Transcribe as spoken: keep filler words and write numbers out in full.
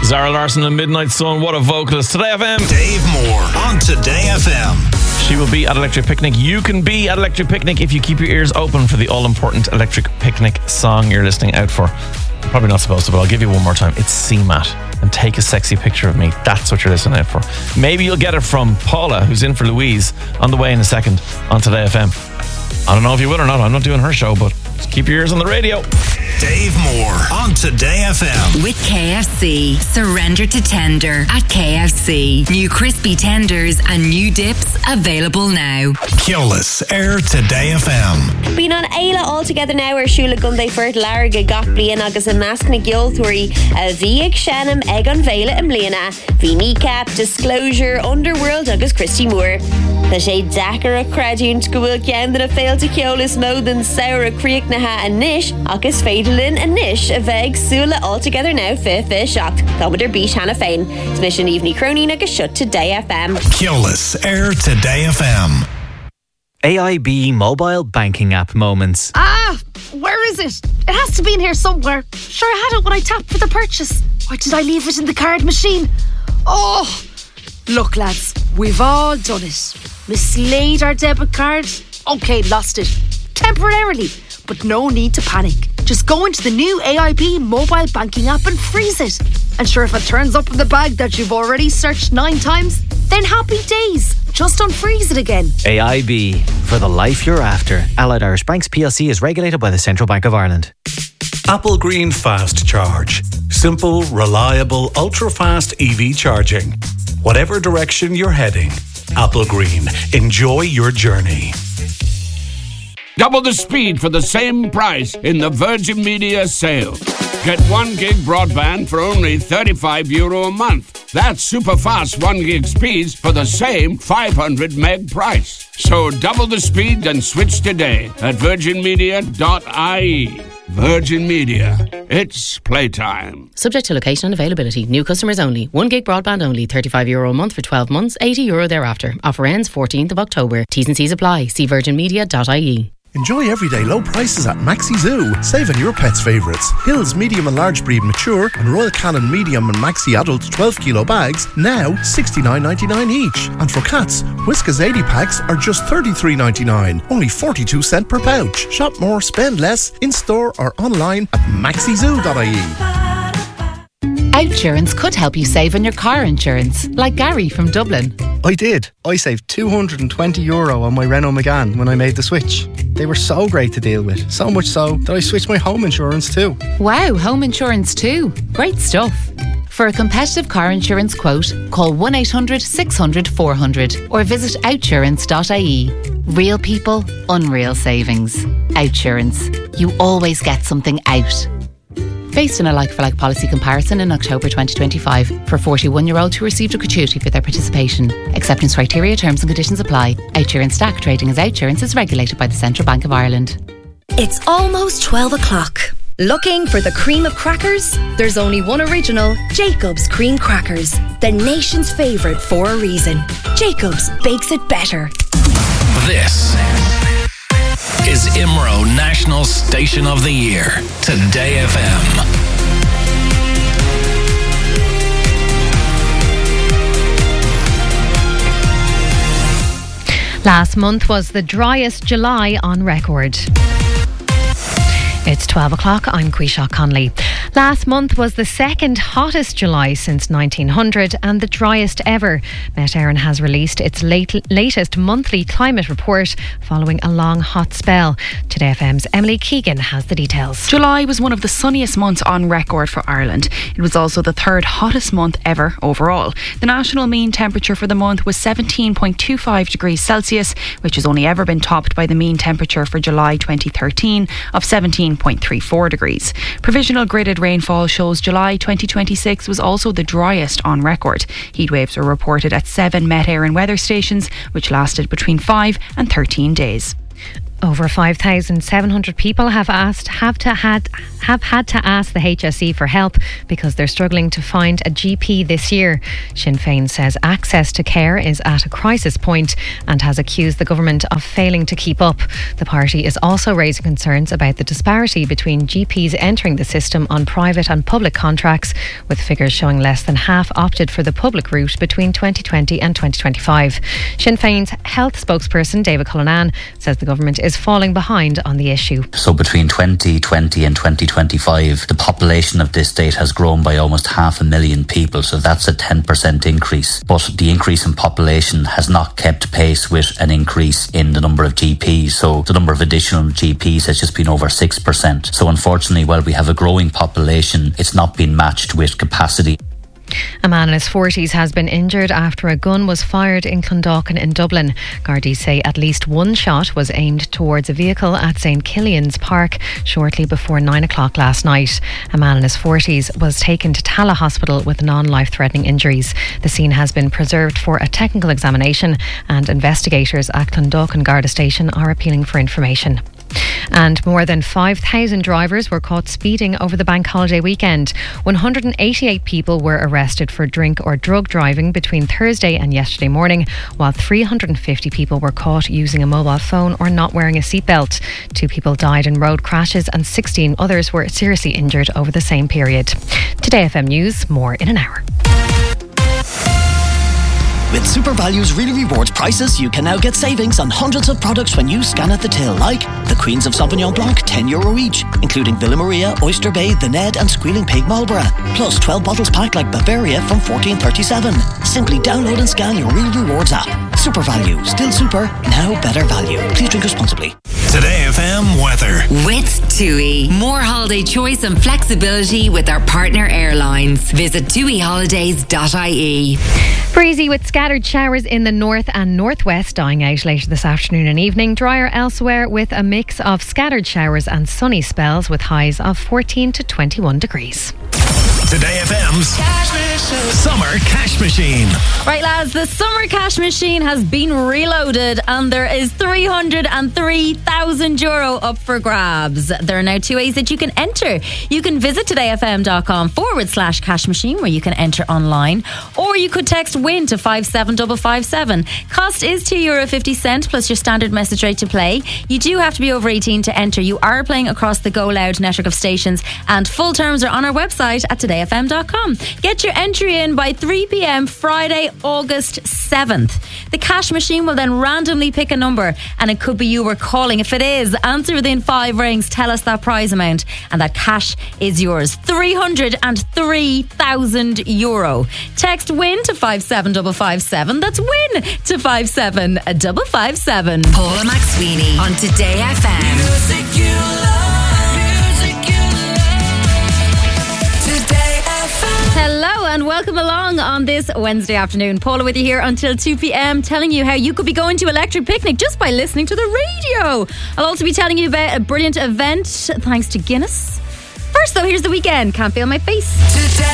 Zara Larsson and Midnight Sun, what a vocalist. Today F M. Dave Moore on Today F M. She will be at Electric Picnic. You can be at Electric Picnic if you keep your ears open for the all-important Electric Picnic song you're listening out for. You're probably not supposed to, but I'll give you one more time. It's C MAT. And take a sexy picture of me. That's what you're listening out for. Maybe you'll get it from Paula, who's in for Louise, on the way in a second on Today F M. I don't know if you will or not. I'm not doing her show, but just keep your ears on the radio. Dave Moore on Today F M. With K F C. Surrender to tender at K F C. New crispy tenders and new dips available now. Keolis Air Today F M. Been on Ayla all together now ar siúla gunday furt larga gach blian agus an nascna giolthúirí a bhí ag Shannon ag an bhéile im bliana. Bhí Kneecap, Disclosure, Underworld agus Christy Moore. Tá sé dachar a cradúnt go bhfuil ceann a féilte Keolis mód an saoire críochnatha a nish agus féidirlinn a nish a bheith súla all together now fi fi seach. Támadidir bís hana féin. Smission Evening Cronin agus shut Today F M. Keolis Air Today F M. A I B mobile banking app moments. Ah, where is it? It has to be in here somewhere. Sure, I had it when I tapped for the purchase. Why did I leave it in the card machine? Oh, look lads, we've all done it. Mislaid our debit card. Okay, lost it. Temporarily. But no need to panic. Just go into the new A I B mobile banking app and freeze it. And sure, if it turns up in the bag that you've already searched nine times, then happy days. Just unfreeze it again. A I B, for the life you're after. Allied Irish Banks P L C is regulated by the Central Bank of Ireland. Apple Green Fast Charge. Simple, reliable, ultra-fast E V charging. Whatever direction you're heading, Apple Green. Enjoy your journey. Double the speed for the same price in the Virgin Media sale. Get one gig broadband for only thirty-five euro a month. That's super fast one gig speeds for the same five hundred meg price. So double the speed and switch today at virgin media dot I E. Virgin Media. It's playtime. Subject to location and availability. New customers only. One gig broadband only. thirty-five euro a month for twelve months. eighty euro thereafter. Offer ends fourteenth of October. T's and C's apply. See virgin media dot I E. Enjoy everyday low prices at Maxi Zoo. Save on your pet's favourites. Hills medium and large breed mature and Royal Canin medium and Maxi adult twelve kilo bags now sixty-nine ninety-nine each. And for cats, Whiskas eighty packs are just thirty-three ninety-nine, only forty-two cent per pouch. Shop more, spend less, in store or online at maxi zoo dot I E. Outsurance could help you save on your car insurance, like Gary from Dublin. I did. I saved two hundred twenty euro on my Renault Megane when I made the switch. They were so great to deal with, so much so that I switched my home insurance too. Wow, home insurance too. Great stuff. For a competitive car insurance quote, call one eight hundred six hundred four hundred or visit outsurance dot I E. Real people, unreal savings. Outsurance. You always get something out. Based on a like-for-like policy comparison in October twenty twenty-five for forty-one-year-olds who received a gratuity for their participation. Acceptance criteria, terms and conditions apply. Outsurance Stack trading as Outsurance is regulated by the Central Bank of Ireland. It's almost twelve o'clock. Looking for the cream of crackers? There's only one original, Jacob's Cream Crackers. The nation's favourite for a reason. Jacob's bakes it better. This is I M R O National Station of the Year. Today F M. Last month was the driest July on record. It's twelve o'clock, I'm Quisha Conley. Last month was the second hottest July since nineteen hundred and the driest ever. Met Éireann has released its late, latest monthly climate report following a long hot spell. Today F M's Emily Keegan has the details. July was one of the sunniest months on record for Ireland. It was also the third hottest month ever overall. The national mean temperature for the month was seventeen point two five degrees Celsius, which has only ever been topped by the mean temperature for July twenty thirteen of seventeen point three four degrees. Provisional gridded rainfall shows July twenty twenty-six was also the driest on record. Heatwaves were reported at seven Met Éireann weather stations, which lasted between five and thirteen days. Over five thousand seven hundred people have asked have to had have had to ask the H S E for help because they're struggling to find a G P this year. Sinn Féin says access to care is at a crisis point and has accused the government of failing to keep up. The party is also raising concerns about the disparity between G Ps entering the system on private and public contracts, with figures showing less than half opted for the public route between twenty twenty and twenty twenty-five. Sinn Féin's health spokesperson David Cullinane says the government is falling behind on the issue. So between twenty twenty and twenty twenty-five, the population of this state has grown by almost half a million people, so that's a ten percent increase. But the increase in population has not kept pace with an increase in the number of G Ps, so the number of additional G Ps has just been over six percent. So unfortunately, while we have a growing population, it's not been matched with capacity. A man in his forties has been injured after a gun was fired in Clondalkin in Dublin. Gardaí say at least one shot was aimed towards a vehicle at St Killian's Park shortly before nine o'clock last night. A man in his forties was taken to Tala Hospital with non-life-threatening injuries. The scene has been preserved for a technical examination, and investigators at Clondalkin Garda Station are appealing for information. And more than five thousand drivers were caught speeding over the bank holiday weekend. one hundred eighty-eight people were arrested for drink or drug driving between Thursday and yesterday morning, while three hundred fifty people were caught using a mobile phone or not wearing a seatbelt. Two people died in road crashes and sixteen others were seriously injured over the same period. Today F M News, more in an hour. With Super Value's Really Rewards prices, you can now get savings on hundreds of products when you scan at the till, like the Queens of Sauvignon Blanc, ten euro each, including Villa Maria, Oyster Bay, The Ned and Squealing Pig Marlborough, plus twelve bottles packed like Bavaria from fourteen thirty-seven. Simply download and scan your Really Rewards app. Super Value, still super, now better value. Please drink responsibly. Today F M weather. With TUI. More holiday choice and flexibility with our partner airlines. Visit tui holidays dot I E. Breezy with scattered showers in the north and northwest, dying out later this afternoon and evening. Drier elsewhere with a mix of scattered showers and sunny spells with highs of fourteen to twenty-one degrees. Today F M's Summer Cash Machine. Right, lads, the Summer Cash Machine has been reloaded and there is three hundred three thousand euro up for grabs. There are now two ways that you can enter. You can visit todayfm.com forward slash cash machine where you can enter online, or you could text WIN to five seven five five seven. Cost is two euro fifty plus your standard message rate to play. You do have to be over eighteen to enter. You are playing across the Go Loud network of stations, and full terms are on our website at today f m dot com. Get your entry in by three p.m. Friday, August seventh. The cash machine will then randomly pick a number, and it could be you we're calling. If it is, answer within five rings, tell us that prize amount, and that cash is yours. three hundred three thousand euro. Text WIN to five seven five five seven. That's WIN to five seven five five seven. Paula McSweeney on Today F M. Music you love, music you love. Today F M. Hello and welcome along on this Wednesday afternoon. Paula with you here until two p.m, telling you how you could be going to Electric Picnic just by listening to the radio. I'll also be telling you about a brilliant event thanks to Guinness. First though, here's The Weekend. Can't Feel My Face. Today